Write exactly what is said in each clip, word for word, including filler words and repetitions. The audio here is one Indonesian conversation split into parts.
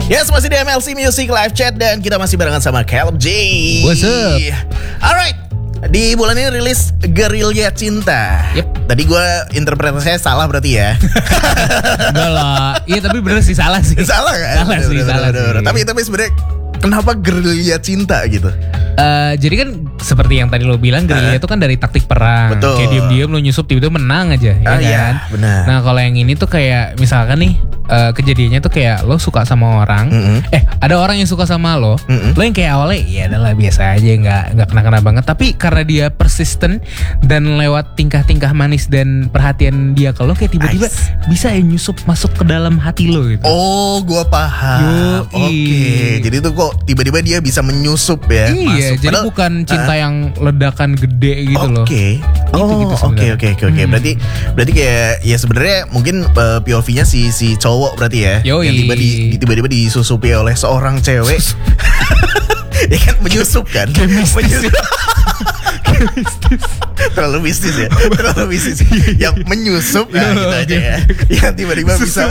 Yes, masih di M L C Music Live Chat dan kita masih barengan sama Caleb J. What's up? Alright, di bulan ini rilis Gerilya Cinta. Yep. Tadi gue interpretasinya salah berarti ya. Enggak lah. Iya tapi bener sih salah sih. Salah kan? Salah sih, Bener, salah bener, sih. bener. Tapi tapi sebenarnya kenapa Gerilya Cinta gitu? Uh, jadi kan seperti yang tadi lo bilang, gerilya itu kan dari taktik perang. Betul. Kayak diam-diam lo nyusup tiba-tiba menang aja, ya Ah, kan? iya, benar. Nah kalau yang ini tuh kayak misalkan nih uh, kejadiannya tuh kayak lo suka sama orang, Mm-mm. eh ada orang yang suka sama lo, Mm-mm. lo yang kayak awalnya ya adalah biasa aja, nggak nggak kena-kena banget. Tapi karena dia persisten dan lewat tingkah-tingkah manis dan perhatian dia ke lo, kayak tiba-tiba Nice. bisa ya nyusup masuk ke dalam hati lo gitu. Oh, gue paham. Yoi. Oke, jadi tuh kok tiba-tiba dia bisa menyusup ya? Iya, masuk. jadi Padahal- bukan cinta yang ledakan gede gitu loh. Oke. Oh, gitu oke sebenarnya. oke oke oke. Hmm. Berarti berarti kayak ya sebenarnya mungkin uh, P O V-nya si si cowok berarti ya. Yoi. Yang tiba di di- tiba-tiba disusupi oleh seorang cewek. Ya kan menyusup kan? Menyusup. Terlalu mistis ya. Terlalu mistis. Yang menyusup ya gitu aja ya. Yang tiba-tiba bisa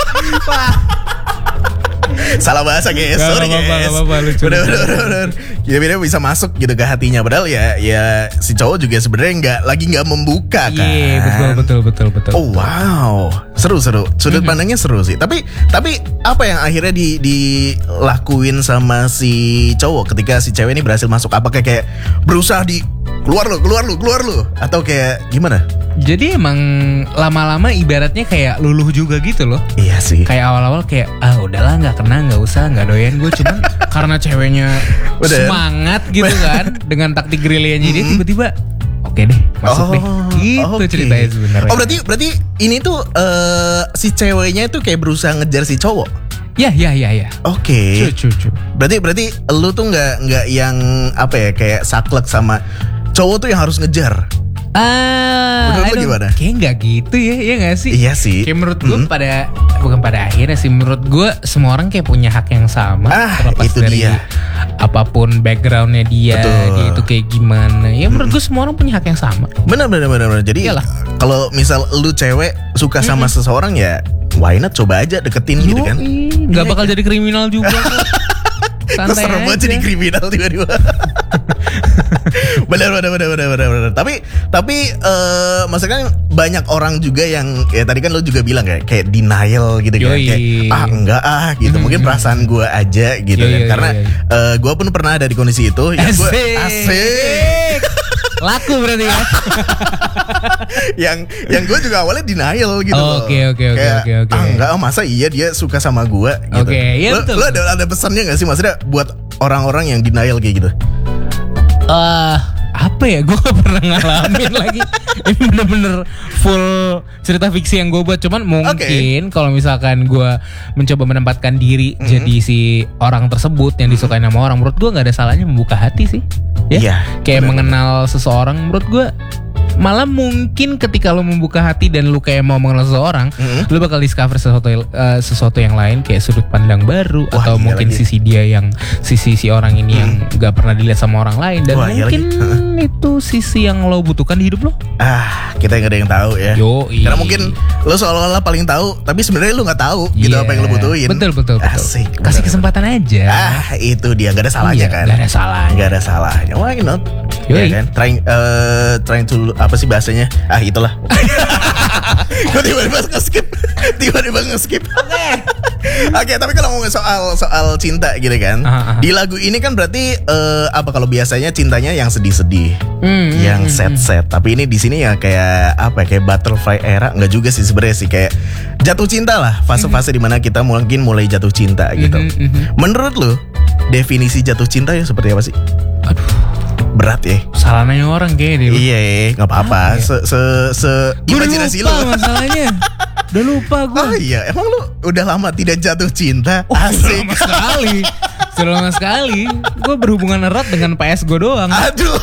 salah bahasa guys, Gak sorry apa-apa, guys. gak apa-apa, lucu, Bener lucu. bener bener. Ya bener bisa masuk gitu ke hatinya. Padahal ya ya si cowok juga sebenarnya nggak lagi nggak membuka kan. Iya, betul betul betul betul. Oh wow, seru seru. Sudut pandangnya seru sih. Tapi tapi apa yang akhirnya di dilakuin sama si cowok ketika si cewek ini berhasil masuk? Apakah kayak berusaha di keluar lu, keluar lu, keluar lu, atau kayak gimana? Jadi emang lama-lama ibaratnya kayak luluh juga gitu loh. Iya sih. Kayak awal-awal kayak ah udahlah nggak kena nggak usah nggak doyan gue cuman karena ceweknya Bener. semangat gitu kan dengan taktik gerilyanya dia tiba-tiba oke deh masuk deh gitu oke. ceritanya sebenarnya. Oh berarti berarti ini tuh eh, si ceweknya itu kayak berusaha ngejar si cowok. ya ya ya ya. Oke. Cu, cu, cu. Berarti berarti lu tuh nggak nggak yang apa ya kayak saklek sama cowok tuh yang harus ngejar. Ah, Menurut lu I don't- gimana? Kayak nggak gitu ya, ya nggak sih? Iya sih. Kayak menurut gue Hmm. pada bukan pada akhirnya sih, menurut gue semua orang kayak punya hak yang sama. Ah, terlepas itu dari dia. apapun backgroundnya dia, Betul. dia itu kayak gimana. Ya menurut gue semua orang punya hak yang sama. Benar benar benar benar. Jadi Iyalah. kalau misal lu cewek suka sama seseorang ya why not coba aja deketin gitu kan. Yoi, nggak bakal jadi kriminal juga. kok. Terus Santai serem banget aja. jadi kriminal tiba-tiba. benar benar benar benar benar benar. Tapi tapi eh maksudnya kan banyak orang juga yang ya tadi kan lu juga bilang kayak kayak denial gitu kan. Yoi. Kayak ah enggak ah gitu. Mungkin perasaan gue aja gitu Yoi, kan. yoi, Karena yoi. eh, gue pun pernah ada di kondisi itu. Ya gua, Asik. asik. Laku berarti ya. yang yang gue juga awalnya denial gitu loh. Oke, oke, oke, Kayak, oke, oke. ah enggak ah, masa iya dia suka sama gue gitu. Oke, iya Lo- betul, lo betul. ada ada pesannya gak sih maksudnya buat orang-orang yang denial kayak gitu? Eh apa ya, gue gak pernah ngalamin lagi. Ini bener-bener full cerita fiksi yang gue buat. Cuman mungkin kalau misalkan gue mencoba menempatkan diri jadi si orang tersebut yang disukai sama orang, menurut gue gak ada salahnya membuka hati sih. Ya, Iya, kayak benar. mengenal seseorang, menurut gue malah mungkin ketika lo membuka hati dan lo kayak mau mengenal seseorang, Mhm. lo bakal discover sesuatu eh, sesuatu yang lain, kayak sudut pandang baru. Wah, atau iya mungkin lagi. sisi dia yang sisi si orang ini yang gak pernah dilihat sama orang lain, dan Wah, iya mungkin lagi. itu sisi yang lo butuhkan di hidup lo. Ah, kita nggak ada yang tahu ya. Yoi. Karena mungkin lo seolah-olah paling tahu, tapi sebenarnya lo nggak tahu gitu Iya. apa yang lo butuhin. Betul betul betul. Asik. Kasih benar. kesempatan aja. Ah, itu dia nggak ada salahnya Iya, kan? nggak ada salahnya. Nggak ada salahnya. Why not? Yoi. Ya kan? Trying, eh, trying to apa sih bahasanya? Ah, itulah. Gue tiba-tiba nge-skip. Tiba-tiba nge-skip. Oke, tapi kalau ngomongin soal soal cinta gitu kan, Aha, aha. di lagu ini kan berarti eh, apa kalau biasanya cintanya yang sedih-sedih, Hmm, yang hmm, hmm, sad-sad. Tapi ini di sini ya kayak apa? ya, Kayak butterfly era, nggak juga sih sebenarnya sih kayak jatuh cinta lah. Fase-fase dimana kita mungkin mulai jatuh cinta gitu. Mhm, mhm. Menurut lu definisi jatuh cinta ya seperti apa sih? Aduh, Berat ya. salah nanya orang kayaknya deh. Iya, nggak apa-apa. Se se se Gue udah imajinasi lupa lu. masalahnya. Udah lupa gue. Oh iya, emang lu udah lama tidak jatuh cinta? Oh, sudah Asik. lama sekali. Sudah lama sekali. Gue berhubungan erat dengan P S gue doang. Aduh.